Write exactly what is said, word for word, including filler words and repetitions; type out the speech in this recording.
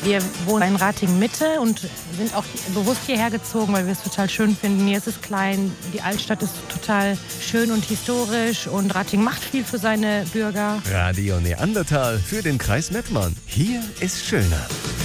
Wir wohnen in Ratingen-Mitte und sind auch bewusst hierher gezogen, weil wir es total schön finden. Hier ist es klein, die Altstadt ist total schön und historisch und Ratingen macht viel für seine Bürger. Radio Neandertal für den Kreis Mettmann. Hier ist schöner.